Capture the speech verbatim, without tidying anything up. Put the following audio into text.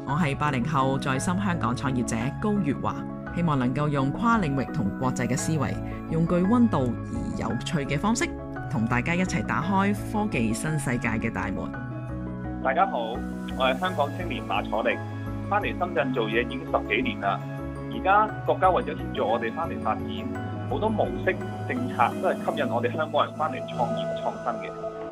我係八零後在深香港創業者高月華，希望能夠用跨領域同國際嘅思維，用具溫度而有趣嘅方式，同大家一齊打開科技新世界嘅大門。 大家好，我係香港青年馬楚力，翻嚟深圳做嘢已經十幾年啦。而家國家為咗協助我哋翻嚟發展，好多模式政策都係吸引我哋香港人翻嚟創業創新嘅。